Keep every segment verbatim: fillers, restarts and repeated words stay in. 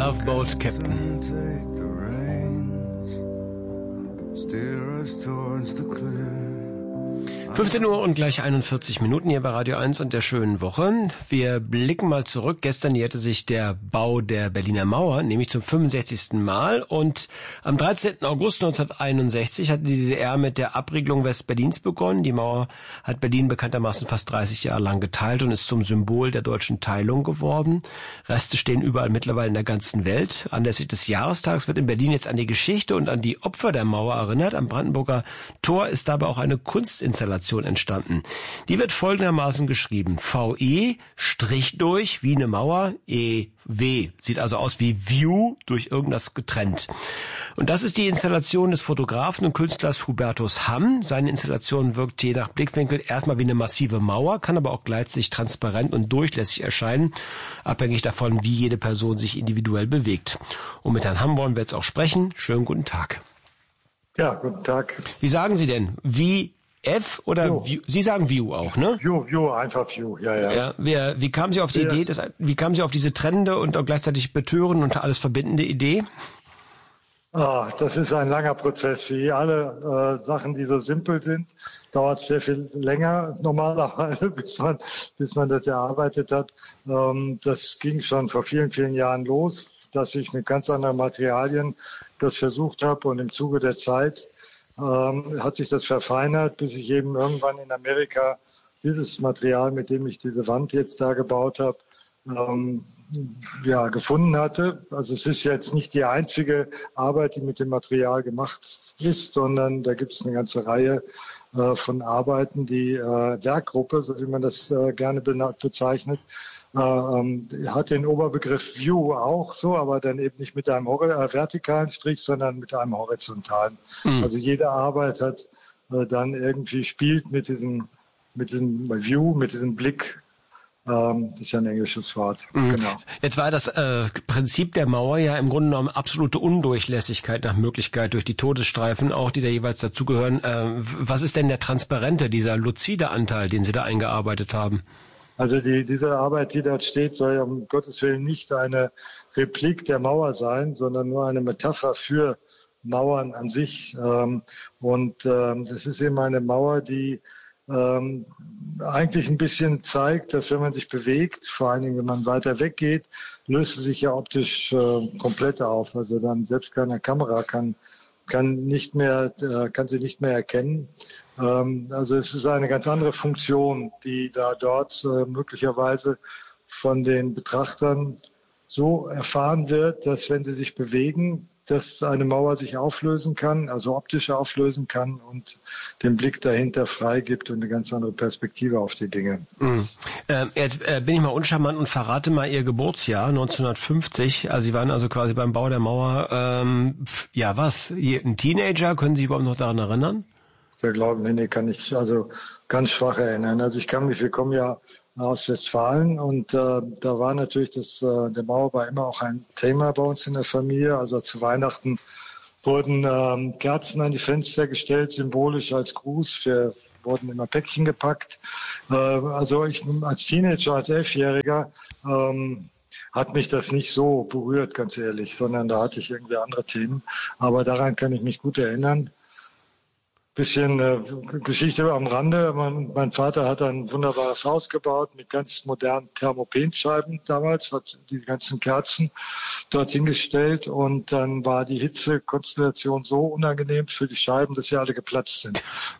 Love Boat Captain. fünfzehn Uhr und gleich einundvierzig Minuten hier bei Radio eins und der schönen Woche. Wir blicken mal zurück. Gestern jährte sich der Bau der Berliner Mauer, nämlich zum fünfundsechzigsten Mal. Und am dreizehnten August neunzehnhunderteinundsechzig hat die D D R mit der Abriegelung Westberlins begonnen. Die Mauer hat Berlin bekanntermaßen fast dreißig Jahre lang geteilt und ist zum Symbol der deutschen Teilung geworden. Reste stehen überall mittlerweile in der ganzen Welt. Anlässlich des Jahrestags wird in Berlin jetzt an die Geschichte und an die Opfer der Mauer erinnert. Am Brandenburger Tor ist dabei auch eine Kunstinstallation entstanden. Die wird folgendermaßen geschrieben. V E, Strich durch, wie eine Mauer, E W. Sieht also aus wie View, durch irgendwas getrennt. Und das ist die Installation des Fotografen und Künstlers Hubertus Hamm. Seine Installation wirkt je nach Blickwinkel erstmal wie eine massive Mauer, kann aber auch gleichzeitig transparent und durchlässig erscheinen, abhängig davon, wie jede Person sich individuell bewegt. Und mit Herrn Hamm wollen wir jetzt auch sprechen. Schönen guten Tag. Ja, guten Tag. Wie sagen Sie denn? Wie F oder View. View? Sie sagen View auch, ne? View, View, einfach View, ja, ja. Ja, wie, wie kamen Sie auf die Ja, Idee, das, wie kamen Sie auf diese trennende und auch gleichzeitig betörende und alles verbindende Idee? Ah, das ist ein langer Prozess. Wie alle äh, Sachen, die so simpel sind, dauert es sehr viel länger normalerweise, bis man, bis man das erarbeitet hat. Ähm, das ging schon vor vielen, vielen Jahren los, dass ich mit ganz anderen Materialien das versucht habe und im Zuge der Zeit Ähm, hat sich das verfeinert, bis ich eben irgendwann in Amerika dieses Material, mit dem ich diese Wand jetzt da gebaut habe, ähm, ja, gefunden hatte. Also es ist jetzt nicht die einzige Arbeit, die mit dem Material gemacht ist, sondern da gibt es eine ganze Reihe äh, von Arbeiten. Die äh, Werkgruppe, so wie man das äh, gerne bezeichnet, äh, ähm, hat den Oberbegriff View auch so, aber dann eben nicht mit einem äh, vertikalen Strich, sondern mit einem horizontalen. Mhm. Also jede Arbeit hat äh, dann irgendwie spielt mit diesem, mit diesem View, mit diesem Blick. Ähm, das ist ja ein englisches Wort. Mhm. Genau. Jetzt war das äh, Prinzip der Mauer ja im Grunde genommen absolute Undurchlässigkeit nach Möglichkeit durch die Todesstreifen, auch die da jeweils dazugehören. Äh, was ist denn der transparente, dieser luzide Anteil, den Sie da eingearbeitet haben? Also die, diese Arbeit, die dort steht, soll ja um Gottes Willen nicht eine Replik der Mauer sein, sondern nur eine Metapher für Mauern an sich. Ähm, und ähm, das ist eben eine Mauer, die ähm, eigentlich ein bisschen zeigt, dass wenn man sich bewegt, vor allen Dingen wenn man weiter weggeht, löst sie sich ja optisch äh, komplett auf. Also dann selbst keine Kamera kann kann nicht mehr äh, kann sie nicht mehr erkennen. Ähm, also es ist eine ganz andere Funktion, die da dort äh, möglicherweise von den Betrachtern so erfahren wird, dass wenn sie sich bewegen, dass eine Mauer sich auflösen kann, also optisch auflösen kann und den Blick dahinter freigibt und eine ganz andere Perspektive auf die Dinge. Mhm. Ähm, jetzt äh, bin ich mal uncharmant und verrate mal Ihr Geburtsjahr, neunzehnhundertfünfzig. Also Sie waren also quasi beim Bau der Mauer, ähm, ja was, ein Teenager, können Sie sich überhaupt noch daran erinnern? Wir glauben, nee, nee, kann ich also ganz schwach erinnern. Also ich kann mich, wir kommen ja aus Westfalen und äh, da war natürlich das, äh, der Mauerbau immer auch ein Thema bei uns in der Familie. Also zu Weihnachten wurden ähm, Kerzen an die Fenster gestellt, symbolisch als Gruß. Wir wurden immer Päckchen gepackt. Äh, also ich als Teenager, als Elfjähriger ähm, hat mich das nicht so berührt, ganz ehrlich, sondern da hatte ich irgendwie andere Themen. Aber daran kann ich mich gut erinnern. Bisschen äh, Geschichte am Rande. Mein, mein Vater hat ein wunderbares Haus gebaut mit ganz modernen Thermopenscheiben damals, hat die ganzen Kerzen dorthin gestellt und dann war die Hitzekonstellation so unangenehm für die Scheiben, dass sie alle geplatzt sind.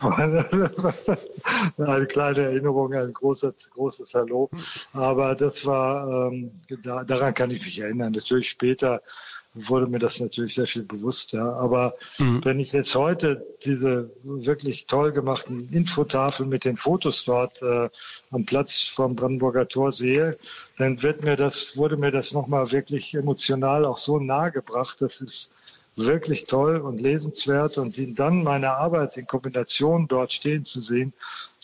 Eine kleine Erinnerung, ein großes, großes Hallo. Aber das war, ähm, da, daran kann ich mich erinnern. Natürlich später wurde mir das natürlich sehr viel bewusst, ja. Aber mhm. wenn ich jetzt heute diese wirklich toll gemachten Infotafeln mit den Fotos dort äh, am Platz vom Brandenburger Tor sehe, dann wird mir das, wurde mir das nochmal wirklich emotional auch so nahe gebracht. Das ist wirklich toll und lesenswert und dann meine Arbeit in Kombination dort stehen zu sehen,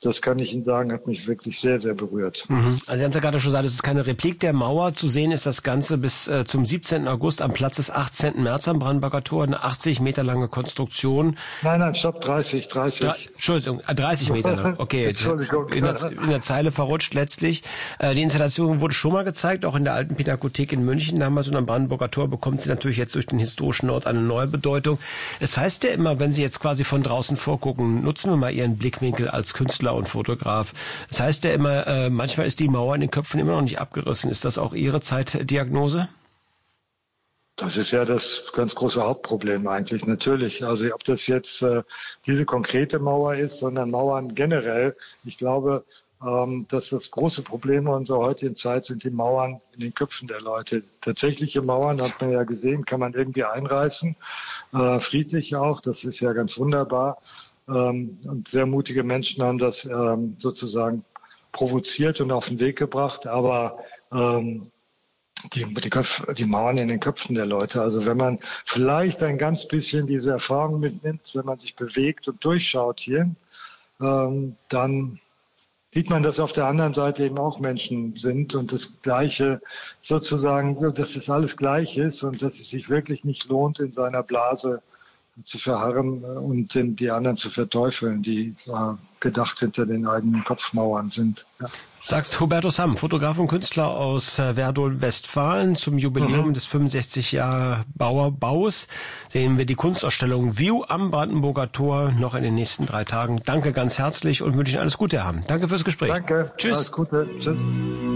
das kann ich Ihnen sagen, hat mich wirklich sehr, sehr berührt. Mhm. Also Sie haben ja gerade schon gesagt, es ist keine Replik der Mauer. Zu sehen ist das Ganze bis äh, zum siebzehnten August am Platz des achtzehnten März am Brandenburger Tor. Eine achtzig Meter lange Konstruktion. Nein, nein, stopp, dreißig, dreißig. Dre- Entschuldigung, dreißig Meter lang. Okay, Entschuldigung. In der, in der Zeile verrutscht letztlich. Äh, die Installation wurde schon mal gezeigt, auch in der alten Pinakothek in München damals, und am Brandenburger Tor bekommt sie natürlich jetzt durch den historischen Ort eine neue Bedeutung. Es heißt ja immer, wenn Sie jetzt quasi von draußen vorgucken, nutzen wir mal Ihren Blickwinkel als Künstler und Fotograf. Es heißt ja immer, äh, manchmal ist die Mauer in den Köpfen immer noch nicht abgerissen. Ist das auch Ihre Zeitdiagnose? Das ist ja das ganz große Hauptproblem eigentlich, natürlich. Also ob das jetzt äh, diese konkrete Mauer ist, sondern Mauern generell. Ich glaube, ähm, dass das große Problem unserer heutigen Zeit sind die Mauern in den Köpfen der Leute. Tatsächliche Mauern, hat man ja gesehen, kann man irgendwie einreißen, äh, friedlich auch. Das ist ja ganz wunderbar. Ähm, und sehr mutige Menschen haben das ähm, sozusagen provoziert und auf den Weg gebracht. Aber ähm, Die, die, Köpf, die Mauern in den Köpfen der Leute. Also wenn man vielleicht ein ganz bisschen diese Erfahrung mitnimmt, wenn man sich bewegt und durchschaut hier, ähm, dann sieht man, dass auf der anderen Seite eben auch Menschen sind und das Gleiche sozusagen, dass es alles gleich ist und dass es sich wirklich nicht lohnt, in seiner Blase zu verharren und den, die anderen zu verteufeln, die äh, gedacht hinter den eigenen Kopfmauern sind. Ja. Sagst Hubertus Hamm, Fotograf und Künstler aus äh, Werdohl, Westfalen. Zum Jubiläum mhm. des fünfundsechzig Jahre Bauerbaus sehen wir die Kunstausstellung View am Brandenburger Tor noch in den nächsten drei Tagen. Danke ganz herzlich und wünsche Ihnen alles Gute, Herr Hamm. Danke fürs Gespräch. Danke. Tschüss. Alles Gute. Tschüss.